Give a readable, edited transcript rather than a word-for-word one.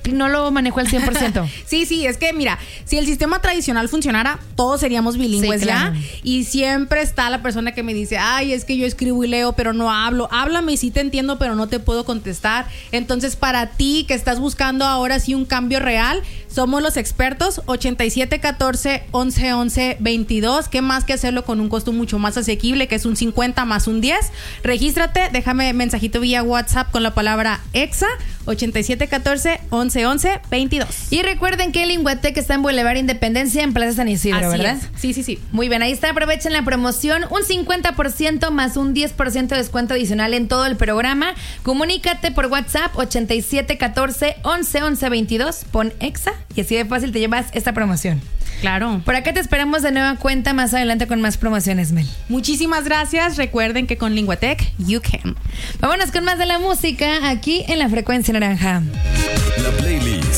no lo manejó al 100%. Sí, es que mira, si el sistema tradicional funcionara, todos seríamos bilingües, sí, claro. Ya. Y siempre está la persona que me dice, ay, es que yo escribo y leo, pero no hablo. Háblame y sí te entiendo, pero no te puedo contestar. Entonces, para ti que estás buscando ahora sí un cambio real, somos los expertos. 8714-1111-22. ¿Qué más que hacerlo con un costo mucho más asequible, que es un 50 más un 10? Regístrate, déjame mensajito vía WhatsApp con la palabra EXA. 8714-1111-22. Y recuerden que el Linguatec está en Boulevard Independencia, en Plaza San Isidro, así ¿verdad? Es. Sí. Muy bien, ahí está, aprovechen la promoción, un 50% más un 10% de descuento adicional en todo el programa. Comunícate por WhatsApp 8714-1111-22, pon EXA y así de fácil te llevas esta promoción. Claro. Por acá te esperamos de nueva cuenta más adelante con más promociones, Mel. Muchísimas gracias. Recuerden que con Linguatec, you can. Vámonos con más de la música aquí en La Frecuencia Naranja.